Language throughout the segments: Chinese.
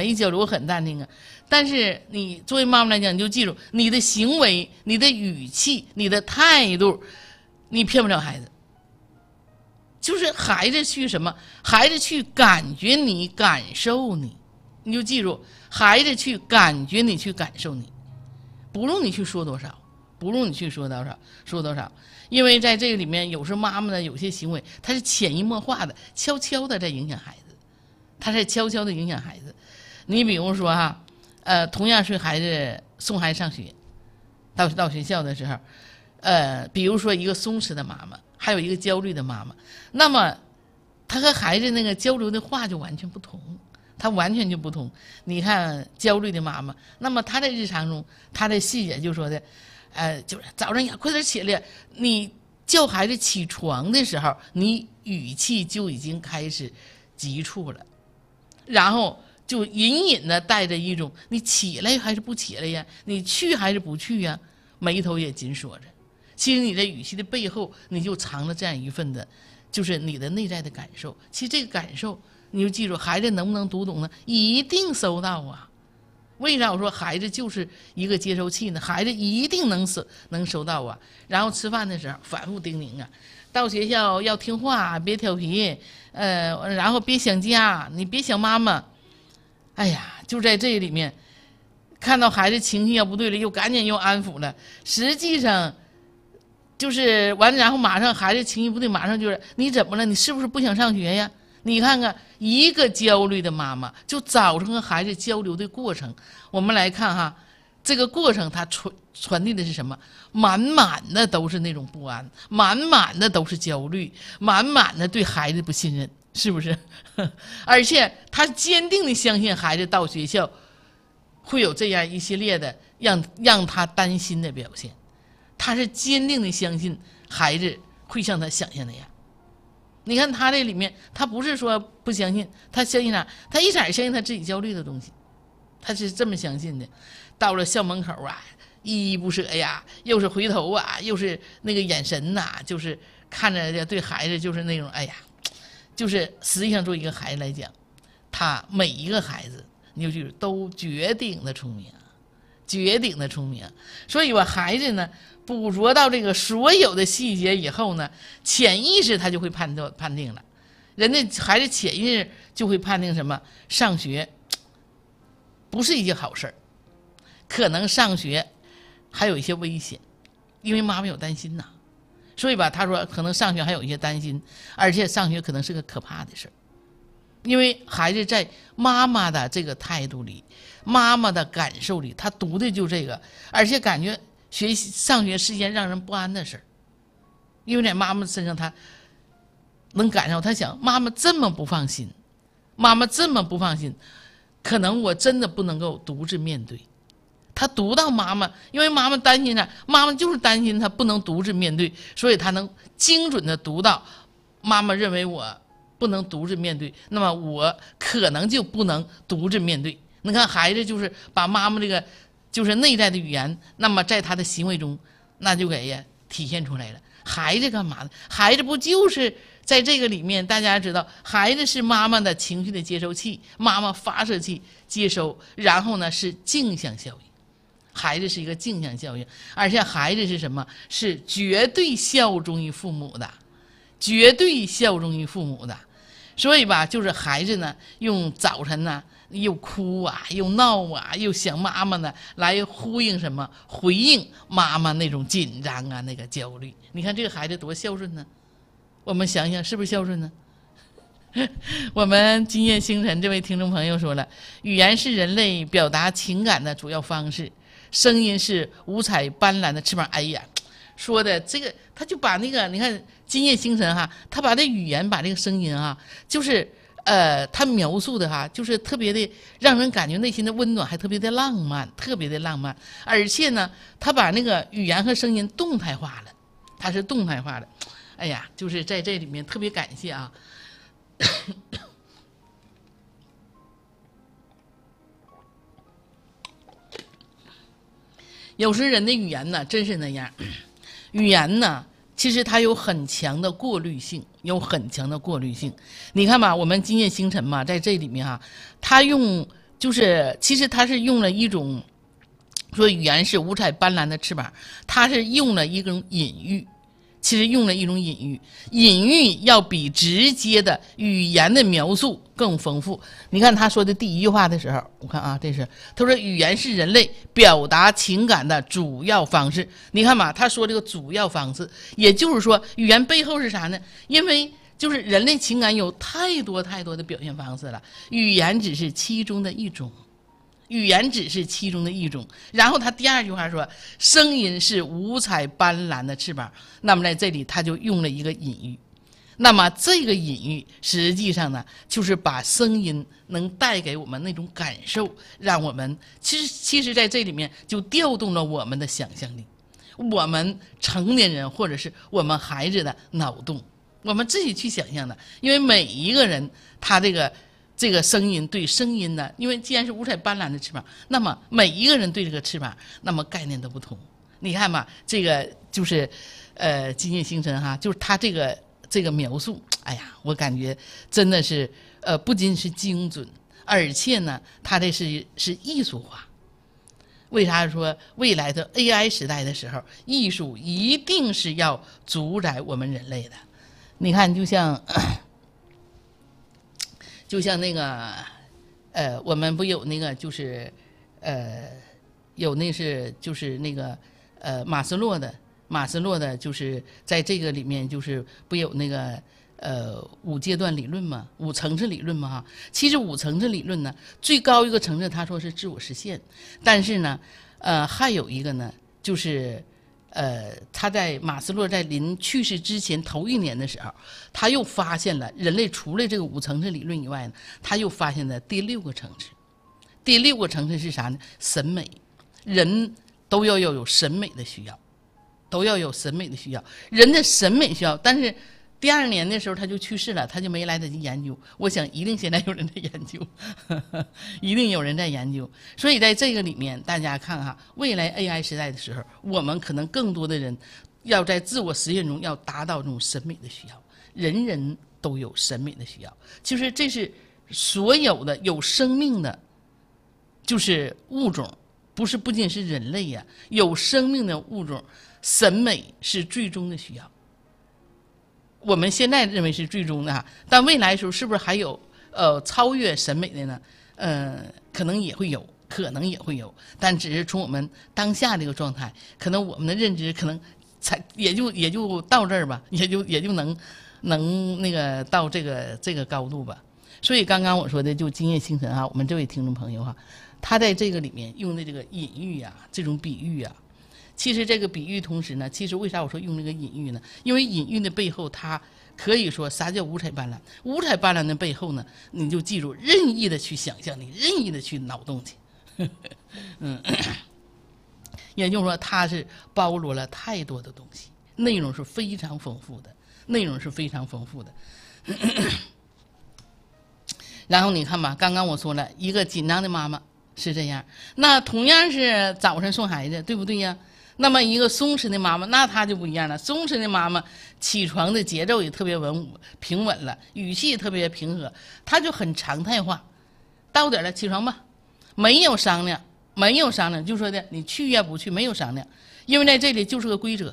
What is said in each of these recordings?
一交流，我很淡定啊。但是你作为妈妈来讲，你就记住，你的行为、你的语气、你的态度，你骗不了孩子。就是孩子去什么？孩子去感觉你、感受你，你就记住，孩子去感觉你、去感受你，不用你去说多少，不用你去说多少，因为在这个里面，有时候妈妈的有些行为，她是潜移默化的、悄悄的在影响孩子，她在悄悄的影响孩子。你比如说哈，同样是孩子送孩子上学，到学校的时候，比如说一个松弛的妈妈，还有一个焦虑的妈妈，那么她和孩子那个交流的话就完全不同，她完全就不同。你看焦虑的妈妈，那么她在日常中，她的细节就说的，就是早上呀，快点起来，你叫孩子起床的时候，你语气就已经开始急促了，然后就隐隐的带着一种你起来还是不起来呀，你去还是不去呀，眉头也紧锁着。其实你在语气的背后，你就藏了这样一份的，就是你的内在的感受。其实这个感受，你就记住，孩子能不能读懂呢？一定收到啊。为啥我说孩子就是一个接收器呢？孩子一定能收到啊。然后吃饭的时候反复叮咛啊，到学校要听话，别调皮，然后别想家，你别想妈妈。哎呀，就在这里面，看到孩子情绪要不对了，又赶紧又安抚了。实际上就是完，然后马上孩子情绪不对，马上就是你怎么了？你是不是不想上学呀？你看看一个焦虑的妈妈，就早上和孩子交流的过程，我们来看哈，这个过程它传递的是什么？满满的都是那种不安，满满的都是焦虑，满满的对孩子不信任，是不是？而且他坚定的相信孩子到学校会有这样一系列的让他担心的表现，他是坚定的相信孩子会像他想象那样。你看他这里面，他不是说不相信，他相信啥？他一点相信他自己焦虑的东西，他是这么相信的。到了校门口啊，依依不舍呀，又是回头啊，又是那个眼神呐，就是看着对孩子就是那种哎呀，就是实际上作为一个孩子来讲，他每一个孩子，你就记住都绝顶的聪明，绝顶的聪明。所以吧，孩子呢，捕捉到这个所有的细节以后呢，潜意识他就会判定了。人家孩子潜意识就会判定什么？上学不是一件好事儿，可能上学还有一些危险，因为妈妈有担心呐。所以吧，他说可能上学还有一些担心，而且上学可能是个可怕的事儿，因为孩子在妈妈的这个态度里，妈妈的感受里，他读的就这个，而且感觉上学是一件让人不安的事儿，因为在妈妈身上他能感受，他想妈妈这么不放心，妈妈这么不放心，可能我真的不能够独自面对。他读到妈妈，因为妈妈担心他，妈妈就是担心他不能独自面对，所以他能精准的读到妈妈认为我不能独自面对，那么我可能就不能独自面对。你看孩子就是把妈妈这个就是内在的语言，那么在他的行为中那就给体现出来了。孩子干嘛呢？孩子不就是在这个里面，大家知道孩子是妈妈的情绪的接收器，妈妈发射器接收，然后呢是镜像效应，孩子是一个镜像效应，而且孩子是什么？是绝对效忠于父母的，绝对效忠于父母的。所以吧，就是孩子呢，用早晨呢又哭啊，又闹啊，又想妈妈呢，来呼应什么？回应妈妈那种紧张啊，那个焦虑。你看这个孩子多孝顺呢，我们想想是不是孝顺呢？我们今夜星辰这位听众朋友说了，语言是人类表达情感的主要方式，声音是五彩斑斓的翅膀。哎呀，说的这个他就把那个你看今夜星辰哈，他把这语言把这个声音哈，就是他描述的哈，就是特别的让人感觉内心的温暖，还特别的浪漫，特别的浪漫。而且呢，他把那个语言和声音动态化了，它是动态化的。哎呀，就是在这里面特别感谢啊。有时人的语言呢，真是那样。语言呢，其实它有很强的过滤性，有很强的过滤性。你看吧，我们今夜星辰嘛，在这里面哈，他用就是其实它是用了一种说语言是五彩斑斓的翅膀，它是用了一种隐喻。其实用了一种隐喻，隐喻要比直接的语言的描述更丰富。你看他说的第一句话的时候，我看啊，这是他说语言是人类表达情感的主要方式。你看嘛，他说这个主要方式，也就是说语言背后是啥呢？因为就是人类情感有太多太多的表现方式了，语言只是其中的一种。语言只是其中的一种，然后他第二句话说，声音是五彩斑斓的翅膀。那么在这里他就用了一个隐喻，那么这个隐喻实际上呢，就是把声音能带给我们那种感受，让我们其实在这里面就调动了我们的想象力，我们成年人或者是我们孩子的脑洞，我们自己去想象的。因为每一个人他这个声音对声音呢，因为既然是五彩斑斓的翅膀，那么每一个人对这个翅膀，那么概念都不同。你看吧，这个就是今夜星辰哈，就是他这个描述，哎呀，我感觉真的是不仅是精准，而且呢，他这是艺术化。为啥说未来的 AI 时代的时候，艺术一定是要主宰我们人类的？你看，就像那个我们不有那个就是有那是就是那个马斯洛的就是在这个里面就是不有那个5阶段理论嘛，5层次理论嘛哈。其实5层次理论呢，最高一个层次他说是自我实现，但是呢还有一个呢就是他在马斯洛在临去世之前头1年的时候，他又发现了人类除了这个5层次理论以外呢，他又发现了第6个层次。第6个层次是啥呢？审美，人都要有审美的需要，都要有审美的需要，人的审美需要。但是第2年的时候他就去世了，他就没来得及研究。我想一定现在有人在研究，一定有人在研究。所以在这个里面，大家看哈，未来 AI 时代的时候，我们可能更多的人要在自我实现中要达到这种审美的需要。人人都有审美的需要，就是这是所有的有生命的，就是物种，不仅是人类呀，有生命的物种，审美是最终的需要。我们现在认为是最终的哈，但未来的时候是不是还有超越审美的呢？可能也会有，但只是从我们当下这个状态，可能我们的认知可能才也就到这儿吧，也就能那个到这个高度吧。所以刚刚我说的就今夜星辰哈，我们这位听众朋友哈，他在这个里面用的这个隐喻啊，这种比喻啊。其实这个比喻同时呢，其实为啥我说用这个隐喻呢？因为隐喻的背后，它可以说啥叫五彩斑斓？五彩斑斓的背后呢，你就记住，任意的去想象力，任意的去脑洞去。也就是说，它是包罗了太多的东西，内容是非常丰富的，然后你看吧，刚刚我说了一个紧张的妈妈是这样，那同样是早晨送孩子，对不对呀？那么一个松弛的妈妈，那她就不一样了。松弛的妈妈起床的节奏也特别平稳了，语气也特别平和，她就很常态化。到点了，起床吧，没有商量，就说的你去呀不去，没有商量，因为在这里就是个规则，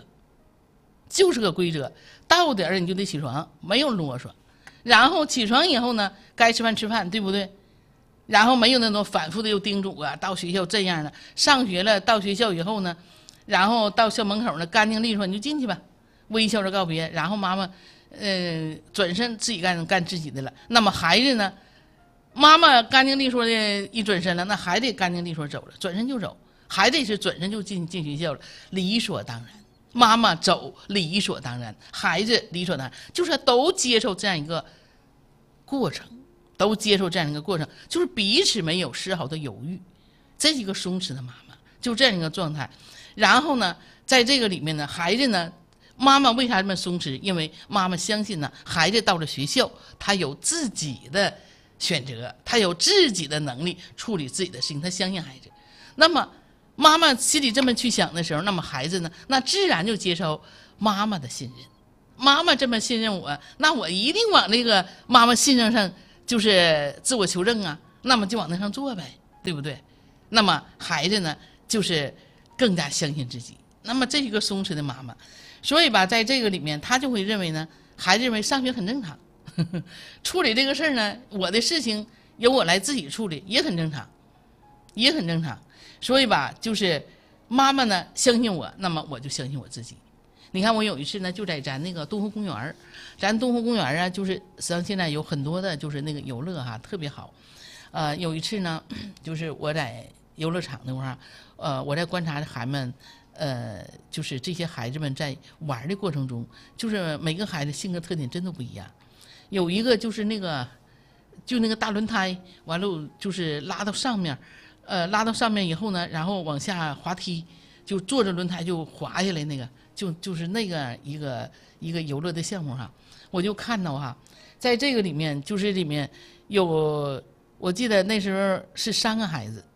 到点了你就得起床，没有啰嗦。然后起床以后呢，该吃饭吃饭，对不对？然后没有那种反复的又叮嘱啊，到学校这样的，上学了到学校以后呢。然后到校门口呢，干净利索，你就进去吧，微笑着告别。然后妈妈，转身自己干自己的了。那么孩子呢，妈妈干净利索的一转身了，那孩子也干净利索走了，转身就走。孩子也是转身就进学校了，理所当然。妈妈走理所当然，孩子理所当然，就是都接受这样一个过程，就是彼此没有丝毫的犹豫。这是一个松弛的妈妈，就这样一个状态。然后呢，在这个里面呢，孩子呢，妈妈为啥这么松弛？因为妈妈相信呢，孩子到了学校，他有自己的选择，他有自己的能力处理自己的事情，他相信孩子。那么妈妈心里这么去想的时候，那么孩子呢，那自然就接受妈妈的信任。妈妈这么信任我，那我一定往那个妈妈信任上就是自我求证啊，那么就往那上做呗。 对不对？那么孩子呢，就是更加相信自己。那么这是一个松弛的妈妈，所以吧，在这个里面，他就会认为呢，孩子认为上学很正常，处理这个事儿呢，我的事情由我来自己处理也很正常，也很正常。所以吧，就是妈妈呢相信我，那么我就相信我自己。你看我有一次呢，就在咱那个东湖公园，咱东湖公园啊，就是实际上现在有很多的就是那个游乐哈，特别好。有一次呢，就是我在游乐场那块儿，我在观察孩子们，就是这些孩子们在玩的过程中，就是每个孩子性格特点真的不一样。有一个就是那个大轮胎，完了就是拉到上面，拉到上面以后呢，然后往下滑梯，就坐着轮胎就滑下来那个。就是那个一个游乐的项目哈，我就看到哈，在这个里面就是里面有，我记得那时候是三个孩子，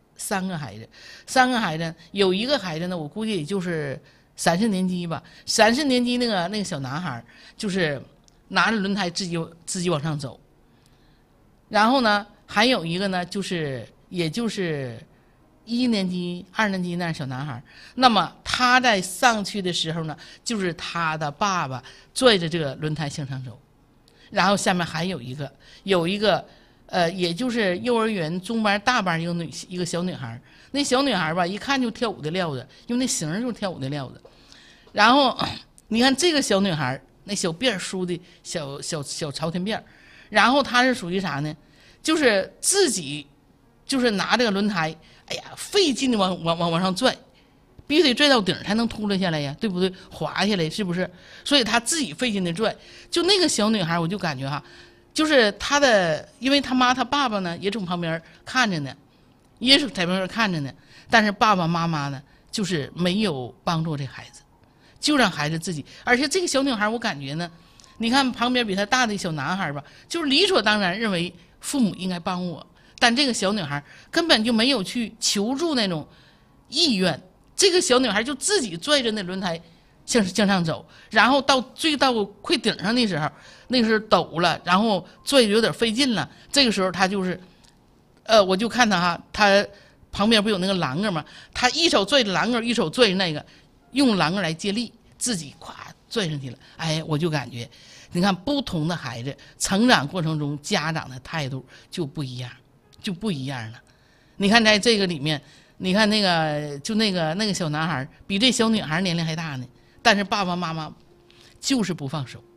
有一个孩子呢，我估计也就是3、4年级吧，3、4年级那个小男孩就是拿着轮胎自己往上走，然后呢还有一个呢也就是1年级、2年级那小男孩，那么他在上去的时候呢，就是他的爸爸拽着这个轮胎向上走，然后下面还有一个，也就是幼儿园中班、大班一个小女孩，那小女孩吧，一看就跳舞的料子，因为那型就是跳舞的料子。然后你看这个小女孩，那小辫梳的小朝天辫，然后她是属于啥呢？就是自己就是拿这个轮胎。哎呀，费劲的往上拽，必须得拽到顶才能秃噜下来呀，对不对？滑下来是不是？所以他自己费劲的拽。就那个小女孩，我就感觉哈，就是她的，因为她妈她爸爸呢也从旁边看着呢，也是在旁边看着呢，但是爸爸妈妈呢就是没有帮助这孩子，就让孩子自己。而且这个小女孩，我感觉呢，你看旁边比她大的小男孩吧，就是理所当然认为父母应该帮我。但这个小女孩根本就没有去求助那种意愿，这个小女孩就自己拽着那轮胎向上走，然后到快顶上的时候，那时候抖了，然后拽有点费劲了。这个时候她就是，我就看她哈，她旁边不有那个栏杆吗？她一手拽着栏杆，一手拽着那个，用栏杆来借力，自己咵拽上去了。哎，我就感觉，你看不同的孩子成长过程中，家长的态度就不一样。了，你看在这个里面，你看那个小男孩比这小女孩年龄还大呢，但是爸爸妈妈就是不放手。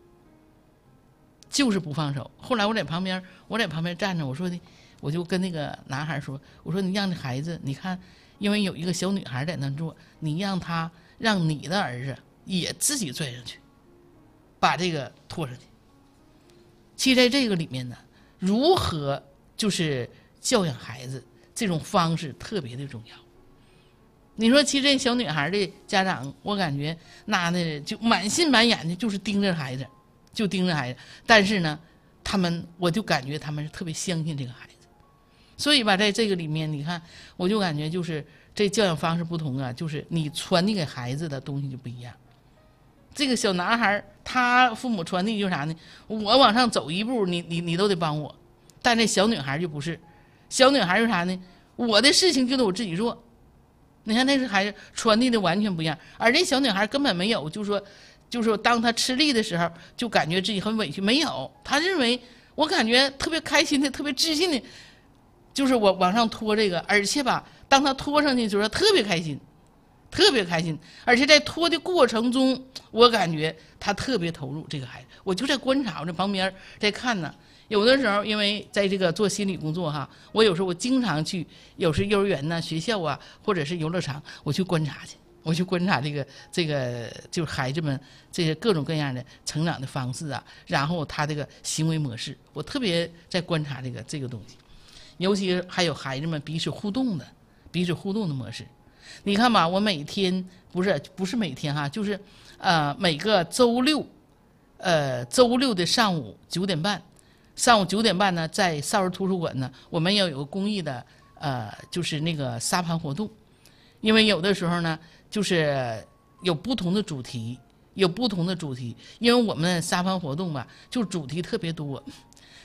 后来我在旁边站着，我就跟那个男孩说，我说你让这孩子，你看，因为有一个小女孩在那做，你让你的儿子也自己拽上去，把这个拖上去。其实在这个里面呢，如何就是教养孩子这种方式特别的重要。你说其实这小女孩的家长，我感觉那就满心满眼的就是盯着孩子，但是呢我就感觉他们是特别相信这个孩子。所以吧，在这个里面你看，我就感觉就是这教养方式不同啊，就是你传递给孩子的东西就不一样。这个小男孩他父母传递就是啥呢？我往上走一步，你都得帮我。但这小女孩就不是，小女孩是啥呢？我的事情就得我自己做。你看那是孩子传递的完全不一样，而这小女孩根本没有，就是说当她吃力的时候，就感觉自己很委屈，没有，她认为我感觉特别开心的、特别自信的，就是我往上拖这个，而且吧，当她拖上去的时候，特别开心，而且在拖的过程中，我感觉她特别投入。这个孩子，我就在观察，我在旁边在看呢。有的时候，因为在这个做心理工作哈，我有时候我经常去，有时幼儿园呢、学校啊，或者是游乐场，我去观察去，这个就是孩子们这些各种各样的成长的方式啊，然后他这个行为模式，我特别在观察这个东西，尤其还有孩子们彼此互动的模式。你看吧，我每天不是每天哈，就是每个周六的上午9点半。上午9点半呢，在少儿图书馆呢，我们要有个公益的就是那个沙盘活动。因为有的时候呢，就是有不同的主题，因为我们沙盘活动吧，就主题特别多。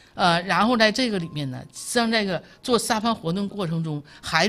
然后在这个里面呢，像这个做沙盘活动过程中，孩子